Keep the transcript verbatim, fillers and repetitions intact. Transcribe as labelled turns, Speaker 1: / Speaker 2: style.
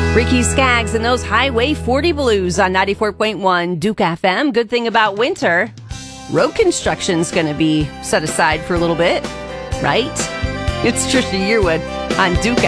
Speaker 1: Ricky Skaggs and those Highway forty Blues on ninety-four point one Duke F M. Good thing about winter, road construction's going to be set aside for a little bit, right? It's Trisha Yearwood on Duke